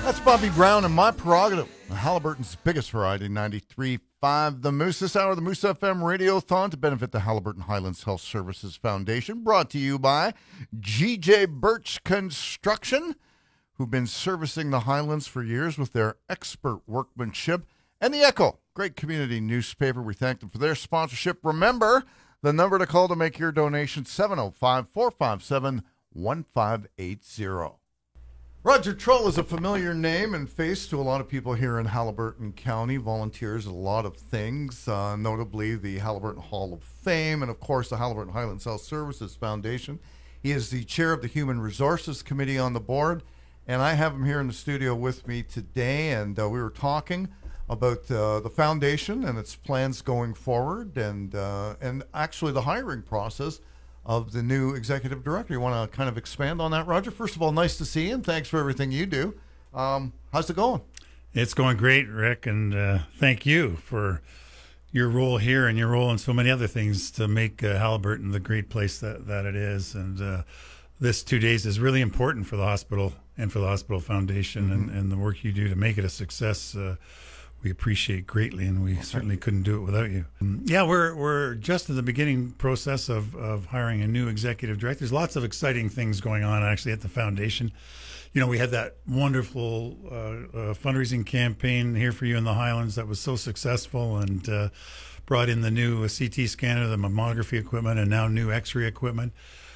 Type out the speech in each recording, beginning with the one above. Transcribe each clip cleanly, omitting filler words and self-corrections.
That's Bobby Brown and My Prerogative, Halliburton's biggest variety, 93.5 The Moose. This hour, the Moose FM Radiothon to benefit the Halliburton Highlands Health Services Foundation, brought to you by G.J. Birch Construction, who've been servicing the Highlands for years with their expert workmanship, and The Echo, great community newspaper. We thank them for their sponsorship. Remember, the number to call to make your donation, 705-457-1580. Roger Troll is a familiar name and face to a lot of people here in Halliburton County. Volunteers a lot of things, notably the Halliburton Hall of Fame and, of course, the Halliburton Highlands Health Services Foundation. He is the chair of the Human Resources Committee on the board, and I have him here in the studio with me today, and we were talking about the foundation and its plans going forward and actually the hiring process of the new executive director. You want to kind of expand on that, Roger? First of all, nice to see you, and thanks for everything you do. How's it going? It's going great, Rick, and thank you for your role here and your role in so many other things to make Halliburton the great place that it is. And this 2 days is really important for the hospital and for the hospital foundation, and the work you do to make it a success. We appreciate greatly, and we certainly couldn't do it without you. Yeah, we're just in the beginning process of hiring a new executive director. There's lots of exciting things going on actually at the foundation. You know, we had that wonderful fundraising campaign here for you in the Highlands that was so successful, and brought in the new CT scanner, the mammography equipment, and now new X-ray equipment.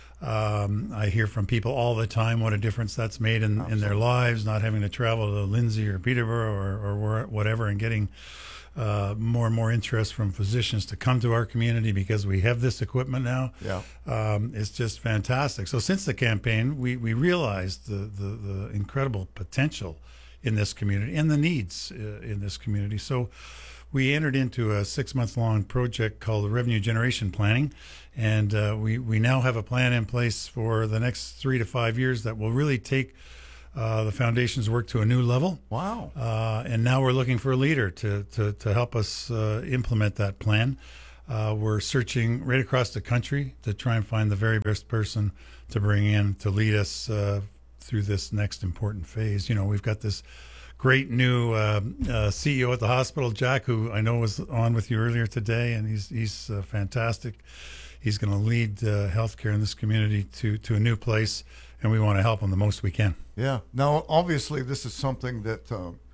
I hear from people all the time what a difference that's made in their lives, not having to travel to Lindsay or Peterborough or whatever, and getting more and more interest from physicians to come to our community because we have this equipment now. Yeah. It's just fantastic. So since the campaign, we realized the incredible potential in this community and the needs in this community. So we entered into a 6-month-long project called the Revenue Generation Planning, and we now have a plan in place for the next 3 to 5 years that will really take the foundation's work to a new level. Wow. And now we're looking for a leader to help us implement that plan. We're searching right across the country to try and find the very best person to bring in to lead us through this next important phase. You know, we've got this great new CEO at the hospital, Jack, who I know was on with you earlier today, and he's fantastic. He's going to lead healthcare in this community to a new place, and we want to help him the most we can. Yeah. Now, obviously, this is something that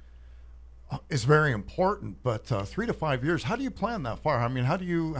is very important. But 3 to 5 years, how do you plan that far? I mean, how do you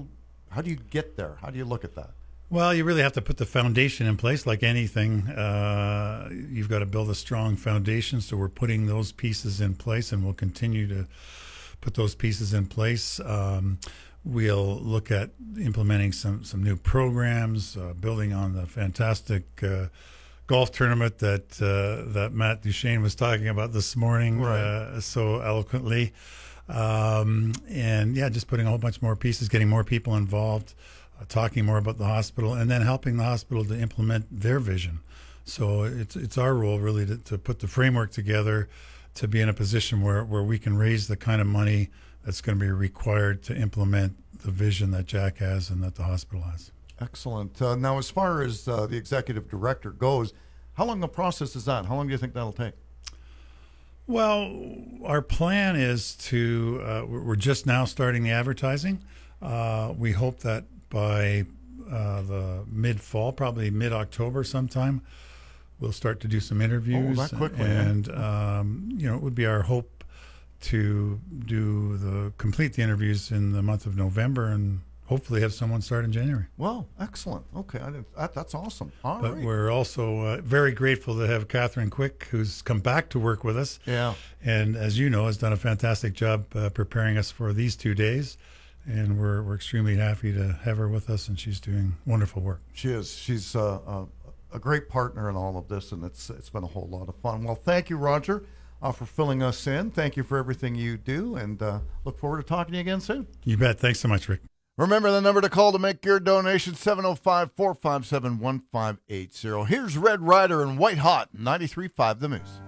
get there? How do you look at that? Well, you really have to put the foundation in place like anything. You've got to build a strong foundation, so we're putting those pieces in place, and we'll continue to put those pieces in place. We'll look at implementing some new programs, building on the fantastic golf tournament that Matt Duchesne was talking about this morning, right, so eloquently. And, yeah, just putting a whole bunch more pieces, getting more people involved, talking more about the hospital, and then helping the hospital to implement their vision. So it's our role really to put the framework together to be in a position where we can raise the kind of money that's going to be required to implement the vision that Jack has and that the hospital has. Excellent. Now, as far as the executive director goes, how long the process is that? How long do you think that'll take? Well, our plan is we're just now starting the advertising. We hope that by the mid-fall, probably mid-October sometime, we'll start to do some interviews. Oh, that quickly. And, it would be our hope to complete the interviews in the month of November and hopefully have someone start in January. Well, excellent. Okay, that's awesome. All but right. We're also very grateful to have Catherine Quick, who's come back to work with us. Yeah. And as you know, has done a fantastic job preparing us for these 2 days. And we're extremely happy to have her with us, and she's doing wonderful work. She is. She's a great partner in all of this, and it's been a whole lot of fun. Well, thank you, Roger, for filling us in. Thank you for everything you do, and look forward to talking to you again soon. You bet. Thanks so much, Rick. Remember the number to call to make your donation, 705-457-1580. Here's Red Rider and White Hot, 93.5 The Moose.